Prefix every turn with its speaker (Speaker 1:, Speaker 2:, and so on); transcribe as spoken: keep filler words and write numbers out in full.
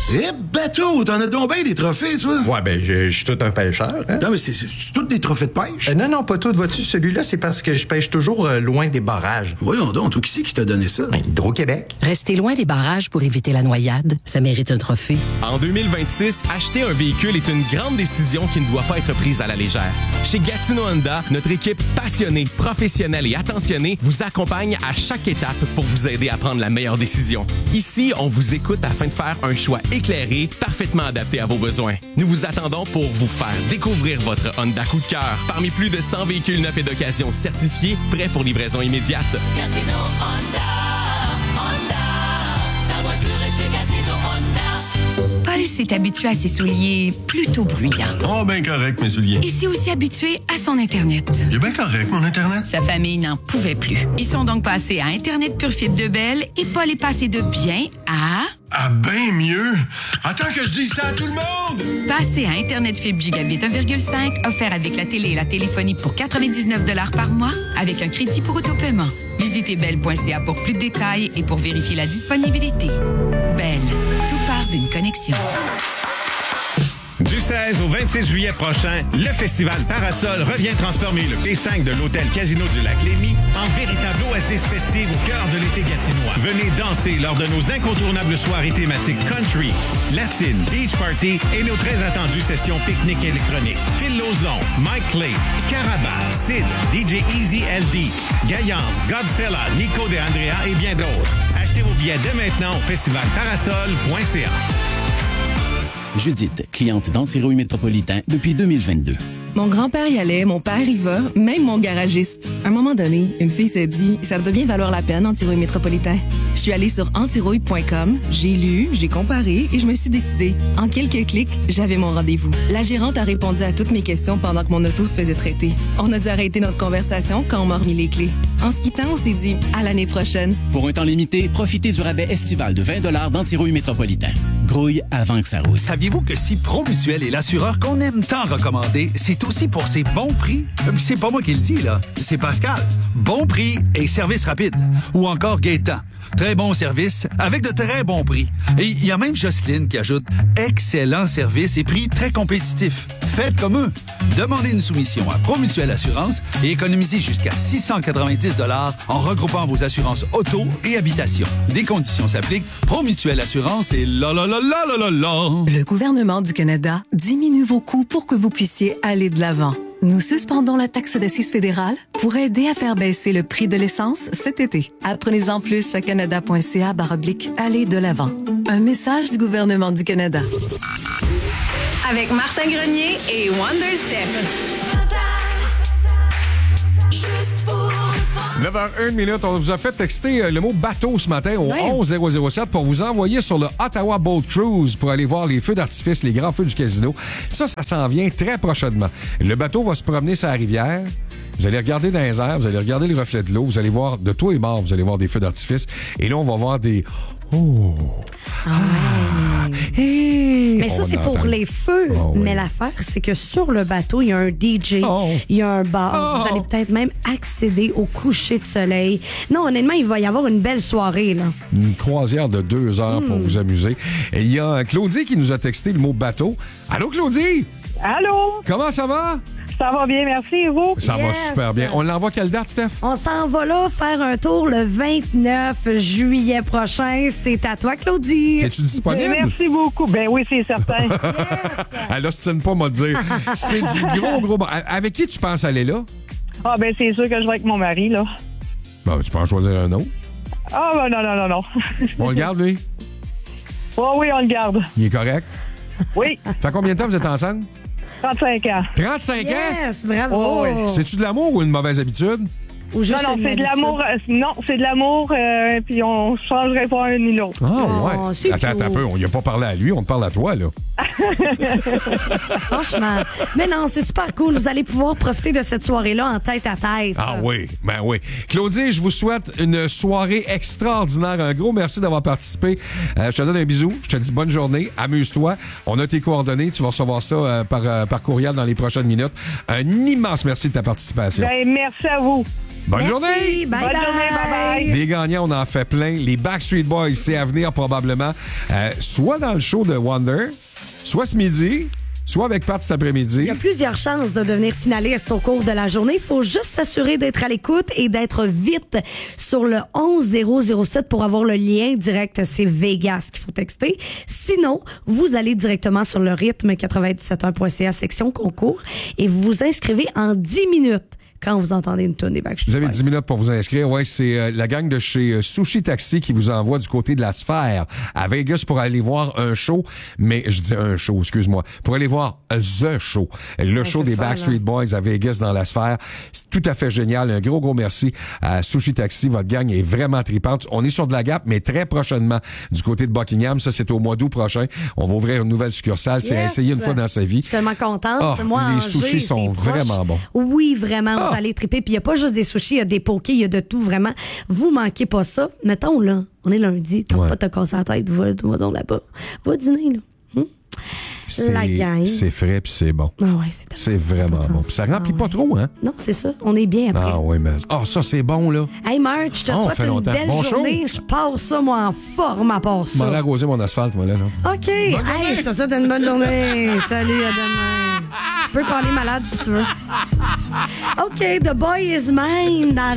Speaker 1: Eh, bateau, t'en as donc bien des trophées, toi?
Speaker 2: Ouais, ben, je suis tout un pêcheur, hein?
Speaker 1: Non, mais c'est, c'est, c'est tous des trophées de pêche?
Speaker 2: Euh, non, non, pas tout. Vois-tu, celui-là, c'est parce que je pêche toujours euh, loin des barrages.
Speaker 1: Voyons donc, toi, qui c'est qui t'a donné ça?
Speaker 2: Ben, Hydro-Québec.
Speaker 3: Rester loin des barrages pour éviter la noyade, ça mérite un trophée.
Speaker 4: En deux mille vingt-six, acheter un véhicule est une grande décision qui ne doit pas être prise à la légère. Chez Gatineau Honda, notre équipe passionnée, professionnelle et attentionnée vous accompagne à chaque étape pour vous aider à prendre la meilleure décision. Ici, on vous écoute afin de faire un choix éclairé, parfaitement adapté à vos besoins. Nous vous attendons pour vous faire découvrir votre Honda coup de cœur parmi plus de cent véhicules neufs et d'occasion certifiés, prêts pour livraison immédiate.
Speaker 5: Gatineau Honda, Honda, ta voiture est chez Gatineau Honda.
Speaker 6: Paul s'est habitué à ses souliers plutôt bruyants.
Speaker 7: Oh, ben correct, mes souliers.
Speaker 6: Et s'est aussi habitué à son Internet.
Speaker 7: Il est bien correct, mon Internet.
Speaker 6: Sa famille n'en pouvait plus. Ils sont donc passés à Internet pure fibre de Bell et Paul est passé de bien à...
Speaker 7: Ah, ben mieux! Attends que je dise ça à tout le monde!
Speaker 6: Passer à Internet fibre gigabit un virgule cinq, offert avec la télé et la téléphonie pour quatre-vingt-dix-neuf dollars par mois, avec un crédit pour autopaiement. Visitez bell point c a pour plus de détails et pour vérifier la disponibilité. Bell, tout part d'une connexion.
Speaker 8: Du seize au vingt-six juillet prochain, le Festival Parasol revient transformer le P cinq de l'Hôtel Casino du Lac-Lémy en véritable oasis festive au cœur de l'été gatinois. Venez danser lors de nos incontournables soirées thématiques country, latine, beach party et nos très attendues sessions pique-nique électronique. Phil Lauzon, Mike Clay, Carabas, Sid, D J Easy L D, Gaillance, Godfella, Nico de Andrea et bien d'autres. Achetez vos billets dès maintenant au festival parasol point c a.
Speaker 9: Judith, cliente d'Antirouille Métropolitain depuis deux mille vingt-deux.
Speaker 10: Mon grand-père y allait, mon père y va, même mon garagiste. À un moment donné, une fille s'est dit « Ça devient valoir la peine, Antirouille Métropolitain ». Je suis allée sur antirouille point com, j'ai lu, j'ai comparé et je me suis décidée. En quelques clics, j'avais mon rendez-vous. La gérante a répondu à toutes mes questions pendant que mon auto se faisait traiter. On a dû arrêter notre conversation quand on m'a remis les clés. En se quittant, on s'est dit « À l'année prochaine ».
Speaker 9: Pour un temps limité, profitez du rabais estival de vingt dollars d'Antirouille Métropolitain. Grouille avant que ça roule.
Speaker 11: Saviez-vous que si Promutuel est l'assureur qu'on aime tant recommander, c'est aussi pour ses bons prix? C'est pas moi qui le dis, là. C'est Pascal. Bon prix et service rapide. Ou encore Gaétan. Très bon service avec de très bons prix. Et il y a même Jocelyne qui ajoute excellent service et prix très compétitifs. Faites comme eux. Demandez une soumission à Promutuel Assurance et économisez jusqu'à six cent quatre-vingt-dix dollars en regroupant vos assurances auto et habitation. Des conditions s'appliquent. Promutuel Assurance et la la la la la la la.
Speaker 12: Le gouvernement du Canada diminue vos coûts pour que vous puissiez aller de l'avant. Nous suspendons la taxe d'assises fédérale pour aider à faire baisser le prix de l'essence cet été. Apprenez-en plus à canada point c a barre oblique aller de l'avant. Un message du gouvernement du Canada.
Speaker 6: Avec Martin Grenier et Wonder Step.
Speaker 13: neuf heures une minute, on vous a fait texter le mot bateau ce matin au ouais. onze zéro zéro sept pour vous envoyer sur le Ottawa Boat Cruise pour aller voir les feux d'artifice, les grands feux du casino. Ça, ça s'en vient très prochainement. Le bateau va se promener sur la rivière. Vous allez regarder dans les airs, vous allez regarder les reflets de l'eau, vous allez voir de tout et bord, vous allez voir des feux d'artifice. Et là, on va voir des... Oh!
Speaker 14: Ah.
Speaker 13: Hey.
Speaker 14: Mais ça,
Speaker 13: on
Speaker 14: c'est
Speaker 13: entend.
Speaker 14: pour les feux.
Speaker 13: Oh, oui.
Speaker 14: Mais l'affaire, c'est que sur le bateau, il y a un D J,
Speaker 13: oh.
Speaker 14: il y a un bar.
Speaker 13: Oh.
Speaker 14: Vous allez peut-être même accéder au coucher de soleil. Non, honnêtement, il va y avoir une belle soirée, là.
Speaker 13: Une croisière de deux heures mm. pour vous amuser. Et il y a Claudie qui nous a texté le mot bateau. Allô, Claudie?
Speaker 15: Allô?
Speaker 13: Comment ça va?
Speaker 15: Ça va bien, merci, et vous?
Speaker 13: Ça yes. va super bien. On l'envoie quelle date, Steph?
Speaker 14: On s'en va là faire un tour le vingt-neuf juillet prochain. C'est à toi, Claudie.
Speaker 13: Es-tu disponible?
Speaker 15: Bien, merci beaucoup. Ben oui, c'est certain. Yes.
Speaker 13: Elle ostine pas, m'a dire. C'est du gros, gros... Avec qui tu penses aller là?
Speaker 15: Ah, ben c'est sûr que je vais avec mon mari, là.
Speaker 13: Ben, tu peux en choisir un autre.
Speaker 15: Ah, ben non, non, non, non.
Speaker 13: On le garde, lui?
Speaker 15: Oh, oui, on le garde.
Speaker 13: Il est correct?
Speaker 15: Oui.
Speaker 13: Ça fait combien de temps vous êtes ensemble?
Speaker 15: trente-cinq ans.
Speaker 13: trente-cinq
Speaker 14: yes,
Speaker 13: ans?
Speaker 14: Yes, bravo.
Speaker 15: Oh, oui.
Speaker 13: C'est-tu de l'amour ou une mauvaise habitude?
Speaker 14: Ou juste
Speaker 15: non, non, c'est de l'amour. Euh, non, c'est de l'amour, euh, puis on changerait pas un ni l'autre.
Speaker 13: Ah, ouais.
Speaker 14: Oh,
Speaker 13: attends, attends un peu. On n'y a pas parlé à lui, on te parle à toi, là.
Speaker 14: Franchement. Mais non, c'est super cool. Vous allez pouvoir profiter de cette soirée-là en tête à tête.
Speaker 13: Ah oui, ben oui. Claudie, je vous souhaite une soirée extraordinaire. Un gros merci d'avoir participé. Euh, je te donne un bisou. Je te dis bonne journée. Amuse-toi. On a tes coordonnées. Tu vas recevoir ça euh, par, euh, par courriel dans les prochaines minutes. Un immense merci de ta participation.
Speaker 15: Ben, merci à vous.
Speaker 13: Bonne
Speaker 14: Merci.
Speaker 13: journée!
Speaker 14: Bye
Speaker 15: Bonne
Speaker 14: bye.
Speaker 15: journée, bye-bye.
Speaker 13: Des gagnants, on en fait plein. Les Backstreet Boys, c'est à venir probablement, euh, soit dans le show de Wonder, soit ce midi, soit avec Pat cet après-midi.
Speaker 14: Il y a plusieurs chances de devenir finaliste au cours de la journée. Il faut juste s'assurer d'être à l'écoute et d'être vite sur le onze zéro zéro sept pour avoir le lien direct. C'est Vegas qu'il faut texter. Sinon, vous allez directement sur le rythme quatre-vingt-dix-sept un point c a section concours et vous vous inscrivez en dix minutes. Quand vous entendez une tonne des Backstreet
Speaker 13: Vous avez
Speaker 14: Boys.
Speaker 13: dix minutes pour vous inscrire. Ouais, c'est euh, la gang de chez euh, Sushi Taxi qui vous envoie du côté de la Sphère à Vegas pour aller voir un show. Mais je dis un show, excuse-moi. Pour aller voir euh, The Show. Le
Speaker 14: Ouais,
Speaker 13: show
Speaker 14: c'est
Speaker 13: des
Speaker 14: ça,
Speaker 13: Backstreet
Speaker 14: là.
Speaker 13: Boys à Vegas dans la Sphère. C'est tout à fait génial. Un gros, gros merci à Sushi Taxi. Votre gang est vraiment tripante. On est sur de la Gap, mais très prochainement du côté de Buckingham. Ça, c'est au mois d'août prochain. On va ouvrir une nouvelle succursale. C'est à
Speaker 14: Yes.
Speaker 13: essayer une fois dans sa vie.
Speaker 14: Je suis tellement contente.
Speaker 13: Ah,
Speaker 14: Moi,
Speaker 13: les
Speaker 14: Angers,
Speaker 13: sushis sont
Speaker 14: c'est proche.
Speaker 13: vraiment bons.
Speaker 14: Oui, vraiment.
Speaker 13: Ah.
Speaker 14: Vous allez triper. Puis il n'y a pas juste des sushis, il y a des pokés, il y a de tout, vraiment. Vous manquez pas ça. Mettons, là, on est lundi. Tente
Speaker 13: Ouais.
Speaker 14: pas de te casser la tête. Va, va donc là-bas. Va dîner, là. Hum? La gang.
Speaker 13: C'est c'est frais puis c'est bon.
Speaker 14: Ah ouais, c'est
Speaker 13: C'est vraiment bon. Puis ça remplit pas trop, hein?
Speaker 14: Non, c'est ça. On est bien après.
Speaker 13: Ah oui, mais... Ah, ça, c'est bon, là.
Speaker 14: Hey, Marc, je te
Speaker 13: Oh,
Speaker 14: souhaite
Speaker 13: fait
Speaker 14: une
Speaker 13: longtemps.
Speaker 14: belle
Speaker 13: Bon show.
Speaker 14: journée. Je passe ça, moi, en forme à part
Speaker 13: Je m'en
Speaker 14: ça.
Speaker 13: ai arrosé mon asphalte, moi, là. là.
Speaker 14: OK. Hey, je te souhaite une bonne journée. Salut, à demain. Tu peux parler malade si tu veux. OK, The Boy Is Mine dans